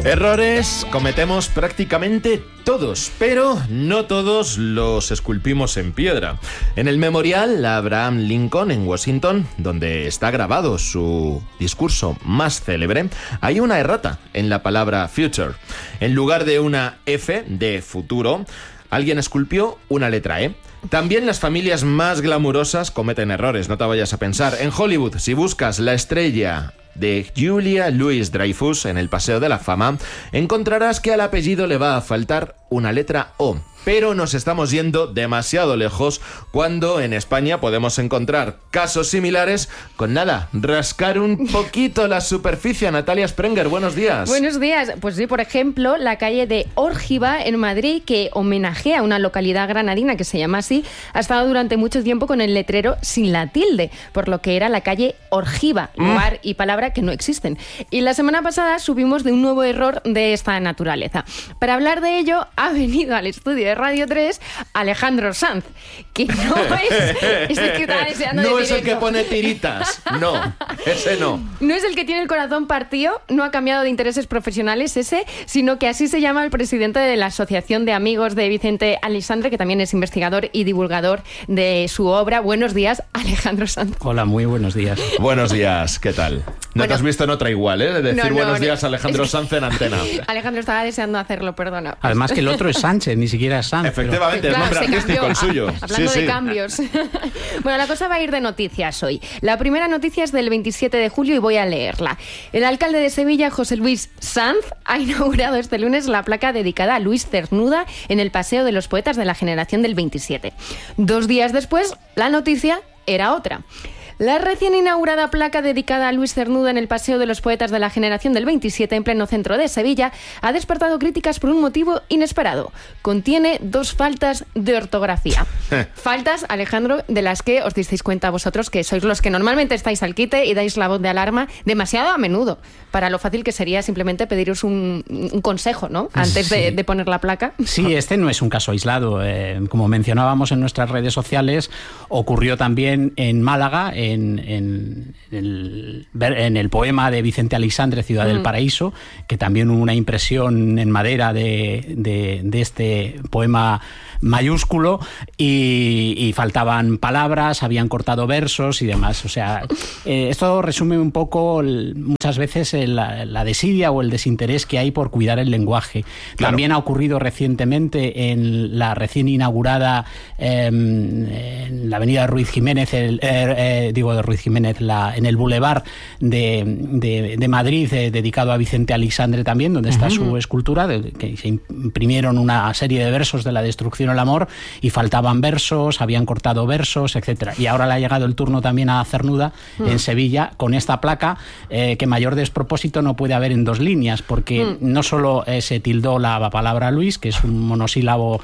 Errores cometemos prácticamente todos, pero no todos los esculpimos en piedra. En el memorial Abraham Lincoln en Washington, donde está grabado su discurso más célebre, hay una errata en la palabra future. En lugar de una F de futuro, alguien esculpió una letra E. También las familias más glamurosas cometen errores, no te vayas a pensar. En Hollywood, si buscas la estrella de Julia Louis-Dreyfus en el Paseo de la Fama, encontrarás que al apellido le va a faltar una letra O. Pero nos estamos yendo demasiado lejos cuando en España podemos encontrar casos similares con nada, rascar un poquito la superficie. Natalia Sprenger, buenos días. Buenos días. Pues sí, por ejemplo, la calle de Órgiva en Madrid, que homenajea a una localidad granadina que se llama así, ha estado durante mucho tiempo con el letrero sin la tilde, por lo que era la calle Órgiva, lugar y palabra que no existen. Y la semana pasada subimos de un nuevo error de esta naturaleza. Para hablar de ello, ha venido al estudio de Radio 3 Alejandro Sanz, que no es el que está deseando no de es el que pone tiritas, no, ese no. No es el que tiene el corazón partido, no ha cambiado de intereses profesionales ese, sino que así se llama el presidente de la Asociación de Amigos de Vicente Aleixandre, que también es investigador y divulgador de su obra. Buenos días, Alejandro Sanz. Hola, muy buenos días. Buenos días, ¿qué tal? No bueno, te has visto en otra igual, ¿eh? De decir buenos días a Alejandro Sanz en antena. Alejandro estaba deseando hacerlo, perdona. Además que el otro es Sánchez, ni siquiera es Sanz. Efectivamente, es nombre artístico el suyo. Hablando de cambios. Bueno, la cosa va a ir de noticias hoy. La primera noticia es del 27 de julio y voy a leerla. El alcalde de Sevilla, José Luis Sanz, ha inaugurado este lunes la placa dedicada a Luis Cernuda en el Paseo de los Poetas de la Generación del 27. 2 días después, la noticia era otra. La recién inaugurada placa dedicada a Luis Cernuda en el Paseo de los Poetas de la Generación del 27 en pleno centro de Sevilla ha despertado críticas por un motivo inesperado. Contiene 2 faltas de ortografía. Faltas, Alejandro, de las que os disteis cuenta vosotros, que sois los que normalmente estáis al quite y dais la voz de alarma demasiado a menudo, para lo fácil que sería simplemente pediros un consejo, ¿no? Antes de poner la placa. Sí, este no es un caso aislado. Como mencionábamos en nuestras redes sociales, ocurrió también en Málaga, en el poema de Vicente Aleixandre, Ciudad del Paraíso, que también hubo una impresión en madera de este poema mayúsculo y faltaban palabras, habían cortado versos y demás. O sea, esto resume un poco muchas veces la desidia o el desinterés que hay por cuidar el lenguaje. Claro. También ha ocurrido recientemente en la recién inaugurada en la avenida Ruiz Jiménez, de Ruiz Jiménez, en el Boulevard de Madrid, dedicado a Vicente Aleixandre también, donde está su escultura, que se imprimieron una serie de versos de la destrucción al amor y faltaban versos, habían cortado versos, etcétera. Y ahora le ha llegado el turno también a Cernuda en Sevilla con esta placa, que mayor despropósito no puede haber en 2 líneas, porque no solo se tildó la palabra Luis, que es un monosílabo,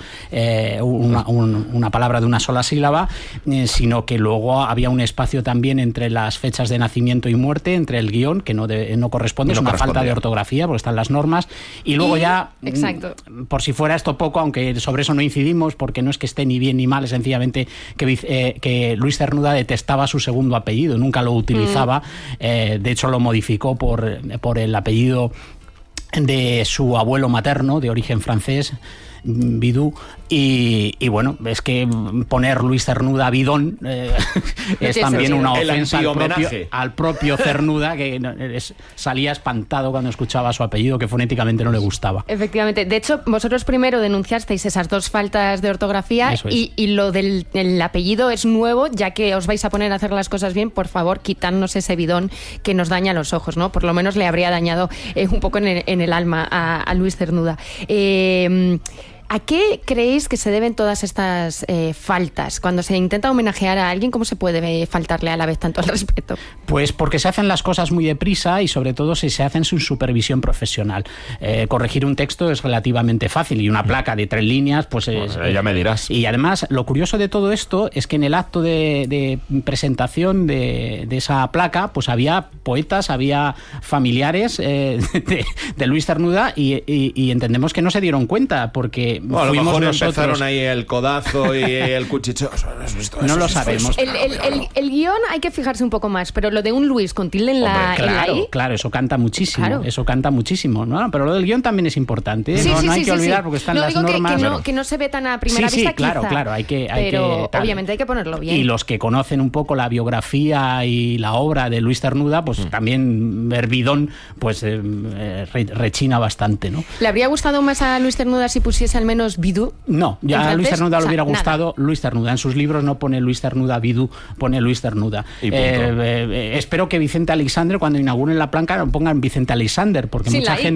una palabra de una sola sílaba, sino que luego había un espacio también entre las fechas de nacimiento y muerte, entre el guión, que no corresponde, es una falta de ortografía, porque están las normas, y luego exacto, por si fuera esto poco, aunque sobre eso no incidimos, porque no es que esté ni bien ni mal, es sencillamente que Luis Cernuda detestaba su segundo apellido, nunca lo utilizaba, de hecho lo modificó por el apellido de su abuelo materno, de origen francés, Bidou, y bueno, es que poner Luis Cernuda Bidón es también una ofensa al propio Cernuda, que salía espantado cuando escuchaba su apellido, que fonéticamente no le gustaba. Efectivamente, de hecho vosotros primero denunciasteis esas 2 faltas de ortografía, y lo del apellido es nuevo, ya que os vais a poner a hacer las cosas bien, por favor, quitarnos ese bidón que nos daña los ojos, ¿no? Por lo menos le habría dañado un poco en el alma a Luis Cernuda. ¿A qué creéis que se deben todas estas faltas? Cuando se intenta homenajear a alguien, ¿cómo se puede faltarle a la vez tanto al respeto? Pues porque se hacen las cosas muy deprisa y sobre todo si se hacen sin supervisión profesional. Corregir un texto es relativamente fácil y una placa de 3 líneas, pues ya me dirás. Y además, lo curioso de todo esto es que en el acto de presentación de esa placa, pues había poetas, había familiares de Luis Cernuda y entendemos que no se dieron cuenta, porque a lo mejor nosotros... empezaron ahí el codazo y el cuchicheo. No lo sabemos. El guión hay que fijarse un poco más, pero lo de un Luis con tilde en la I... Claro, eso canta muchísimo. Claro. Eso canta muchísimo, ¿no? Pero lo del guión también es importante. No hay que olvidar porque están las normas... Que no se ve tan a primera vista, Sí, claro, quizá, claro. Pero obviamente hay que ponerlo bien. Y los que conocen un poco la biografía y la obra de Luis Cernuda, pues también ver Bidón, pues rechina bastante, ¿no? ¿Le habría gustado más a Luis Cernuda si pusiese al menos Bidú? No, ya a Luis Cernuda le hubiera gustado Luis Cernuda. En sus libros no pone Luis Cernuda Bidú, pone Luis Cernuda. Espero que Vicente Aleixandre, cuando inauguren la planca, pongan Vicente Aleixandre, porque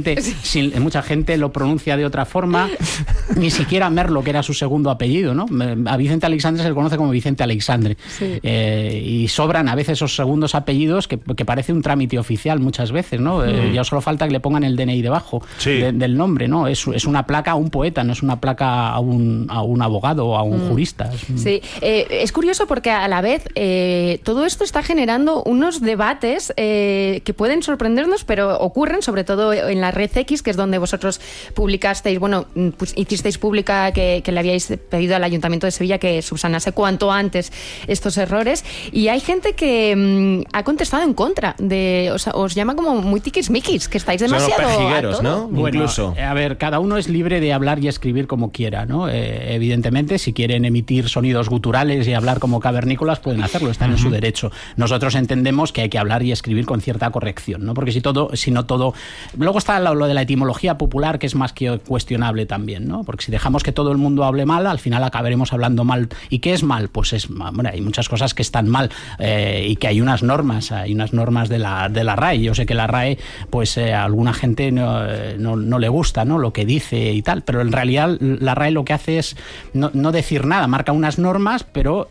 mucha gente lo pronuncia de otra forma. Ni siquiera Merlo, que era su segundo apellido, ¿no? A Vicente Aleixandre se le conoce como Vicente Aleixandre. Sí. Y sobran a veces esos segundos apellidos que parece un trámite oficial muchas veces, ¿no? Ya solo falta que le pongan el DNI debajo del nombre, ¿no? Es una placa a un poeta, no es una placa a un abogado o a un jurista. Sí, es curioso porque a la vez todo esto está generando unos debates que pueden sorprendernos, pero ocurren sobre todo en la red X, que es donde vosotros publicasteis, pues hicisteis pública que le habíais pedido al Ayuntamiento de Sevilla que subsanase cuanto antes estos errores, y hay gente que ha contestado en contra os llama como muy tiquismiquis, que estáis demasiado pejigueros, ¿no? Bueno, incluso. A ver, cada uno es libre de hablar y escribir como quiera, ¿no? Evidentemente, si quieren emitir sonidos guturales y hablar como cavernícolas, pueden hacerlo, están en su derecho. Nosotros entendemos que hay que hablar y escribir con cierta corrección, ¿no? Porque si no todo... Luego está lo de la etimología popular, que es más que cuestionable también, ¿no? Porque si dejamos que todo el mundo hable mal, al final acabaremos hablando mal. ¿Y qué es mal? Pues hay muchas cosas que están mal, y que hay unas normas de la RAE. Yo sé que la RAE, pues a alguna gente no le gusta, ¿no? Lo que dice y tal, pero en realidad la RAE lo que hace es no decir nada, marca unas normas, pero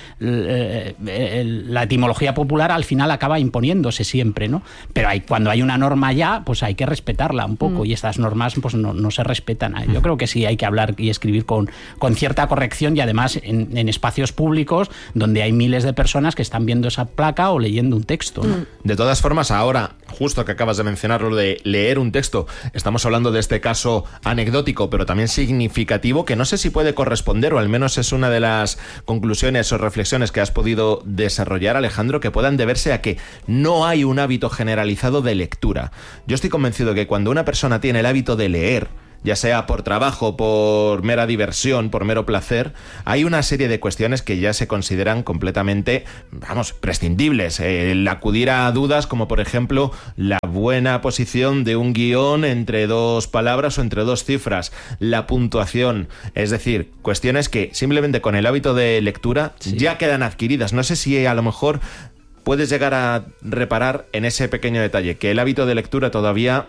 la etimología popular al final acaba imponiéndose siempre, ¿no? Pero cuando hay una norma ya, pues hay que respetarla un poco, y estas normas pues no se respetan. Yo creo que sí hay que hablar y escribir con cierta corrección, y además en espacios públicos donde hay miles de personas que están viendo esa placa o leyendo un texto, ¿no? De todas formas, ahora, justo que acabas de mencionar lo de leer un texto, estamos hablando de este caso anecdótico, pero también significativo, que no sé si puede corresponder, o al menos es una de las conclusiones o reflexiones que has podido desarrollar, Alejandro, que puedan deberse a que no hay un hábito generalizado de lectura. Yo estoy convencido que cuando una persona tiene el hábito de leer, ya sea por trabajo, por mera diversión, por mero placer, hay una serie de cuestiones que ya se consideran completamente, prescindibles. El acudir a dudas como, por ejemplo, la buena posición de un guión entre dos palabras o entre dos cifras, la puntuación, es decir, cuestiones que simplemente con el hábito de lectura ya quedan adquiridas. No sé si a lo mejor puedes llegar a reparar en ese pequeño detalle, que el hábito de lectura todavía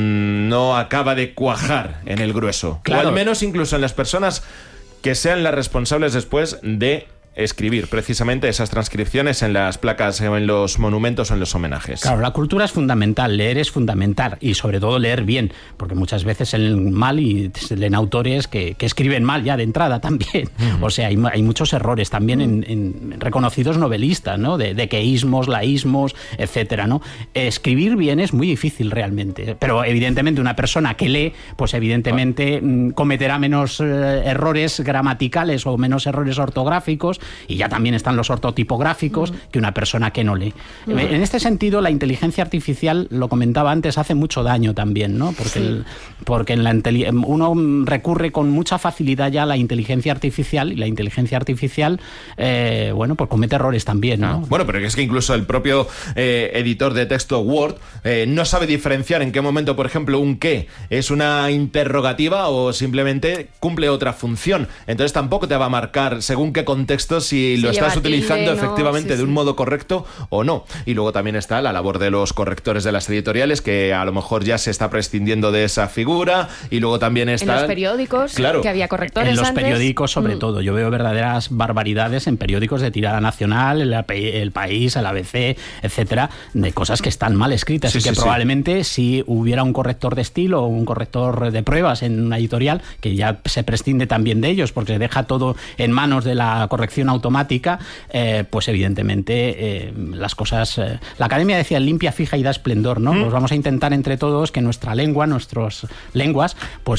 no acaba de cuajar en el grueso. Claro. O al menos incluso en las personas que sean las responsables después de escribir precisamente esas transcripciones en las placas o en los monumentos o en los homenajes. Claro, la cultura es fundamental, leer es fundamental, y sobre todo leer bien, porque muchas veces se leen mal y se leen autores que escriben mal ya de entrada también. O sea, hay muchos errores también en reconocidos novelistas, ¿no? De dequeísmos, laísmos, etcétera, ¿no? Escribir bien es muy difícil realmente, pero evidentemente una persona que lee, pues evidentemente cometerá menos errores gramaticales o menos errores ortográficos, y ya también están los ortotipográficos, que una persona que no lee. En este sentido, la inteligencia artificial, lo comentaba antes, hace mucho daño también, ¿no? Porque uno recurre con mucha facilidad ya a la inteligencia artificial, y la inteligencia artificial, pues comete errores también, ¿no? Bueno, pero es que incluso el propio editor de texto Word no sabe diferenciar en qué momento, por ejemplo, un qué es una interrogativa o simplemente cumple otra función. Entonces tampoco te va a marcar según qué contexto si lo estás utilizando efectivamente de un modo correcto o no. Y luego también está la labor de los correctores de las editoriales, que a lo mejor ya se está prescindiendo de esa figura, y luego también está... En los periódicos, claro, que había correctores en los antes. Periódicos, sobre todo. Yo veo verdaderas barbaridades en periódicos de tirada nacional, El País, el ABC, etcétera, de cosas que están mal escritas, y que probablemente si hubiera un corrector de estilo o un corrector de pruebas en una editorial, que ya se prescinde también de ellos, porque se deja todo en manos de la corrección traducción automática, pues evidentemente las cosas... la Academia decía limpia, fija y da esplendor, ¿no? Pues vamos a intentar entre todos que nuestra lengua, nuestras lenguas, pues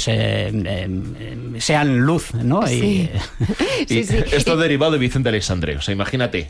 sean luz, ¿no? Sí. Sí. Esto derivado de Vicente Aleixandre, o sea, imagínate.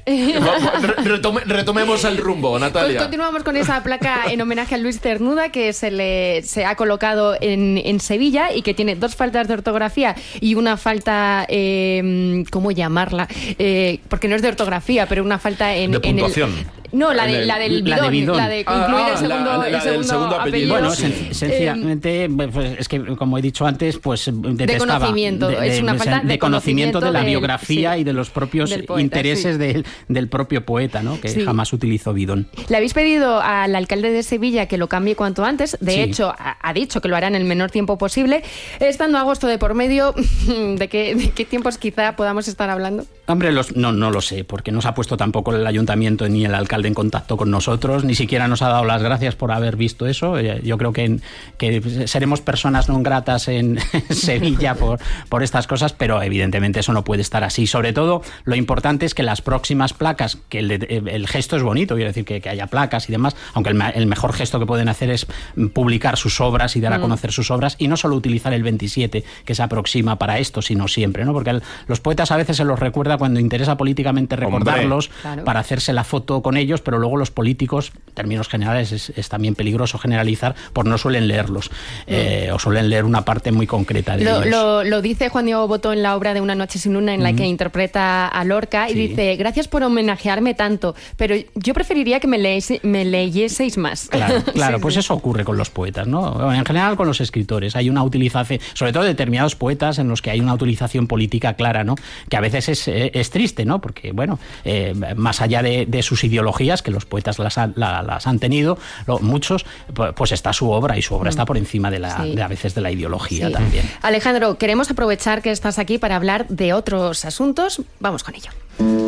Retomemos el rumbo, Natalia. Pues continuamos con esa placa en homenaje a Luis Cernuda que se ha colocado en Sevilla y que tiene 2 faltas de ortografía y una falta, ¿cómo llamarla? Porque no es de ortografía, pero una falta de puntuación. No, la del bidón, la de incluir el segundo apellido. Bueno, sencillamente, pues, es que como he dicho antes, pues detestaba. De conocimiento, es una falta de conocimiento de la biografía sí, y de los propios poeta, intereses del propio poeta, ¿no? Que jamás utilizó bidón. Le habéis pedido al alcalde de Sevilla que lo cambie cuanto antes. De hecho, ha dicho que lo hará en el menor tiempo posible. Estando agosto de por medio, ¿de qué tiempos quizá podamos estar hablando? Hombre, no lo sé, porque no se ha puesto tampoco el ayuntamiento ni el alcalde en contacto con nosotros, ni siquiera nos ha dado las gracias por haber visto eso. Yo creo que seremos personas no gratas en Sevilla por estas cosas, pero evidentemente eso no puede estar así. Sobre todo, lo importante es que las próximas placas, que el gesto es bonito, quiero decir que haya placas y demás, aunque el mejor gesto que pueden hacer es publicar sus obras y dar a conocer sus obras, y no solo utilizar el 27, que se aproxima para esto, sino siempre, ¿no? Porque los poetas a veces se los recuerda cuando interesa políticamente recordarlos, claro, para hacerse la foto con ellos, pero luego los políticos, en términos generales, es también peligroso generalizar, pues no suelen leerlos, o suelen leer una parte muy concreta de ellos. Lo dice Juan Diego Botó en la obra de Una noche sin luna, en la que interpreta a Lorca, y dice: gracias por homenajearme tanto, pero yo preferiría que me leyeseis más. Claro, pues eso ocurre con los poetas, ¿no? En general con los escritores. Hay una utilización, sobre todo de determinados poetas, en los que hay una utilización política clara, ¿no? Que a veces es triste, ¿no? Porque, bueno, más allá de sus ideologías, que los poetas las han tenido, muchos, pues está su obra, y su obra está por encima de a veces de la ideología también. Alejandro, queremos aprovechar que estás aquí para hablar de otros asuntos. Vamos con ello.